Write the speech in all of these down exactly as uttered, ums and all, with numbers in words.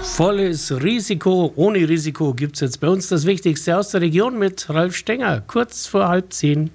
Volles Risiko. Ohne Risiko gibt es jetzt bei uns das Wichtigste aus der Region mit Ralf Stenger, kurz vor halb zehn.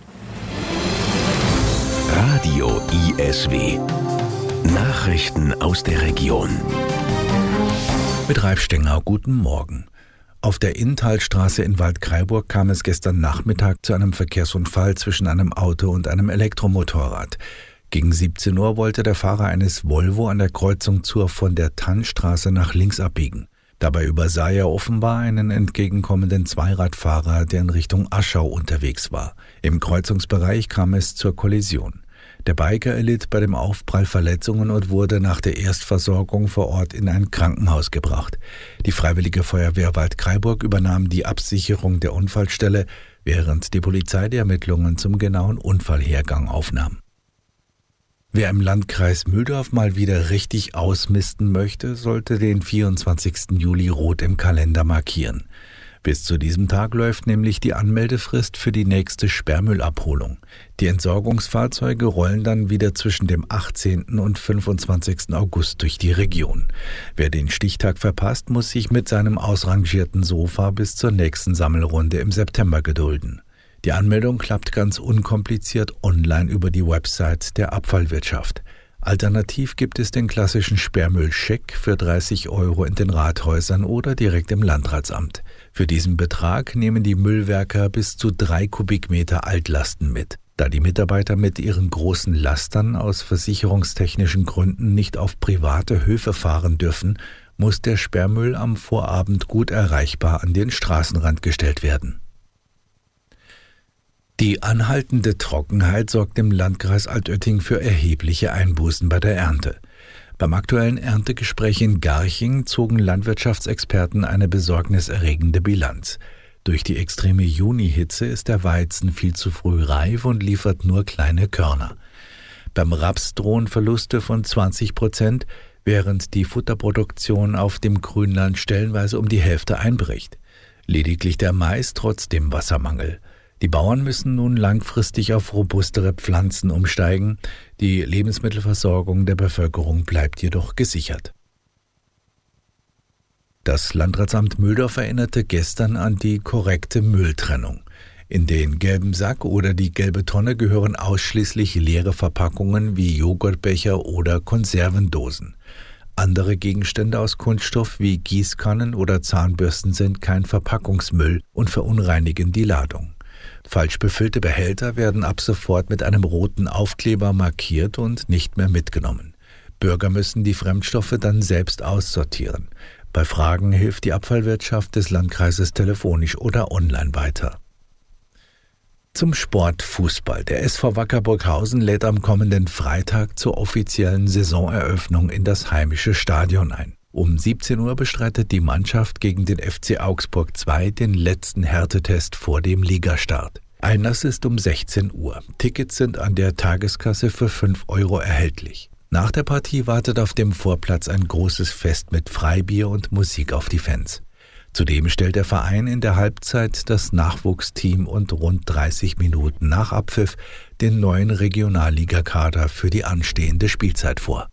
Radio I S W. Nachrichten aus der Region. Mit Ralf Stenger, guten Morgen. Auf der Inntalstraße in Waldkraiburg kam es gestern Nachmittag zu einem Verkehrsunfall zwischen einem Auto und einem Elektromotorrad. Gegen siebzehn Uhr wollte der Fahrer eines Volvo an der Kreuzung zur von der Tannstraße nach links abbiegen. Dabei übersah er offenbar einen entgegenkommenden Zweiradfahrer, der in Richtung Aschau unterwegs war. Im Kreuzungsbereich kam es zur Kollision. Der Biker erlitt bei dem Aufprall Verletzungen und wurde nach der Erstversorgung vor Ort in ein Krankenhaus gebracht. Die Freiwillige Feuerwehr Waldkraiburg übernahm die Absicherung der Unfallstelle, während die Polizei die Ermittlungen zum genauen Unfallhergang aufnahm. Wer im Landkreis Mühldorf mal wieder richtig ausmisten möchte, sollte den vierundzwanzigsten Juli rot im Kalender markieren. Bis zu diesem Tag läuft nämlich die Anmeldefrist für die nächste Sperrmüllabholung. Die Entsorgungsfahrzeuge rollen dann wieder zwischen dem achtzehnten und fünfundzwanzigsten August durch die Region. Wer den Stichtag verpasst, muss sich mit seinem ausrangierten Sofa bis zur nächsten Sammelrunde im September gedulden. Die Anmeldung klappt ganz unkompliziert online über die Website der Abfallwirtschaft. Alternativ gibt es den klassischen Sperrmüllscheck für dreißig Euro in den Rathäusern oder direkt im Landratsamt. Für diesen Betrag nehmen die Müllwerker bis zu drei Kubikmeter Altlasten mit. Da die Mitarbeiter mit ihren großen Lastern aus versicherungstechnischen Gründen nicht auf private Höfe fahren dürfen, muss der Sperrmüll am Vorabend gut erreichbar an den Straßenrand gestellt werden. Die anhaltende Trockenheit sorgt im Landkreis Altötting für erhebliche Einbußen bei der Ernte. Beim aktuellen Erntegespräch in Garching zogen Landwirtschaftsexperten eine besorgniserregende Bilanz. Durch die extreme Junihitze ist der Weizen viel zu früh reif und liefert nur kleine Körner. Beim Raps drohen Verluste von zwanzig Prozent, während die Futterproduktion auf dem Grünland stellenweise um die Hälfte einbricht. Lediglich der Mais trotz dem Wassermangel. Die Bauern müssen nun langfristig auf robustere Pflanzen umsteigen. Die Lebensmittelversorgung der Bevölkerung bleibt jedoch gesichert. Das Landratsamt Mühldorf erinnerte gestern an die korrekte Mülltrennung. In den gelben Sack oder die gelbe Tonne gehören ausschließlich leere Verpackungen wie Joghurtbecher oder Konservendosen. Andere Gegenstände aus Kunststoff wie Gießkannen oder Zahnbürsten sind kein Verpackungsmüll und verunreinigen die Ladung. Falsch befüllte Behälter werden ab sofort mit einem roten Aufkleber markiert und nicht mehr mitgenommen. Bürger müssen die Fremdstoffe dann selbst aussortieren. Bei Fragen hilft die Abfallwirtschaft des Landkreises telefonisch oder online weiter. Zum Sport Fußball. Der S V Wacker Burghausen lädt am kommenden Freitag zur offiziellen Saisoneröffnung in das heimische Stadion ein. Um siebzehn Uhr bestreitet die Mannschaft gegen den F C Augsburg zwei den letzten Härtetest vor dem Ligastart. Einlass ist um sechzehn Uhr. Tickets sind an der Tageskasse für fünf Euro erhältlich. Nach der Partie wartet auf dem Vorplatz ein großes Fest mit Freibier und Musik auf die Fans. Zudem stellt der Verein in der Halbzeit das Nachwuchsteam und rund dreißig Minuten nach Abpfiff den neuen Regionalligakader für die anstehende Spielzeit vor.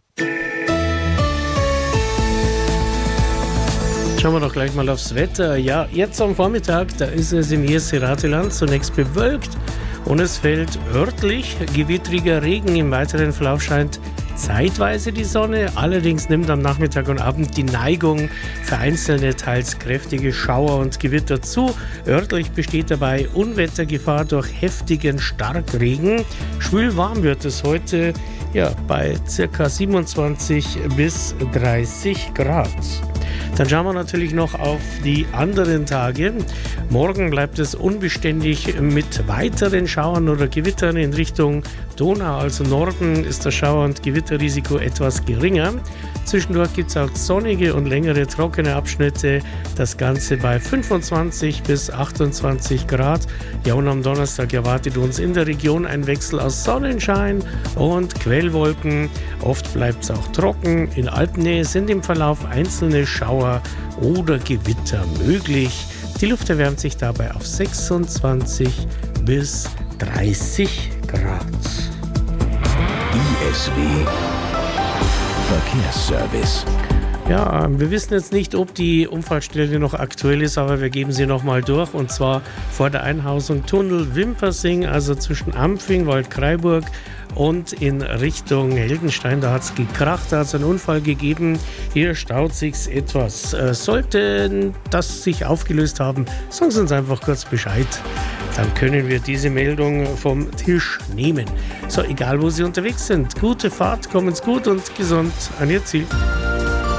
Schauen wir doch gleich mal aufs Wetter. Ja, jetzt am Vormittag, da ist es im Hirse-Rateland zunächst bewölkt und es fällt örtlich gewittriger Regen. Im weiteren Verlauf scheint zeitweise die Sonne. Allerdings nimmt am Nachmittag und Abend die Neigung für einzelne, teils kräftige Schauer und Gewitter zu. Örtlich besteht dabei Unwettergefahr durch heftigen Starkregen. Schwül warm wird es heute ja, bei ca. siebenundzwanzig bis dreißig Grad. Dann schauen wir natürlich noch auf die anderen Tage. Morgen bleibt es unbeständig mit weiteren Schauern oder Gewittern in Richtung Donau, also Norden, ist das Schauer- und Gewitterrisiko etwas geringer. Zwischendurch gibt es auch sonnige und längere trockene Abschnitte. Das Ganze bei fünfundzwanzig bis achtundzwanzig Grad. Ja, und am Donnerstag erwartet uns in der Region ein Wechsel aus Sonnenschein und Quellwolken. Oft bleibt es auch trocken. In Alpennähe sind im Verlauf einzelne Schauer oder Gewitter möglich. Die Luft erwärmt sich dabei auf sechsundzwanzig bis dreißig Grad. I S W Verkehrsservice. Ja, wir wissen jetzt nicht, ob die Unfallstelle noch aktuell ist, aber wir geben sie nochmal durch. Und zwar vor der Einhausung Tunnel Wimpersing, also zwischen Ampfing, Waldkraiburg und in Richtung Heldenstein. Da hat es gekracht, da hat es einen Unfall gegeben. Hier staut sich's etwas. Äh, sollte das sich aufgelöst haben, sagen Sie uns einfach kurz Bescheid. Dann können wir diese Meldung vom Tisch nehmen. So, egal wo Sie unterwegs sind. Gute Fahrt, kommen's gut und gesund an Ihr Ziel.